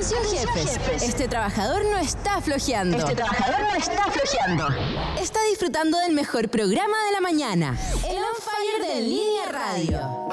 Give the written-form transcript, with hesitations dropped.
Atención jefes, este trabajador no está flojeando. Está disfrutando del mejor programa de la mañana, el On Fire de Línea Radio.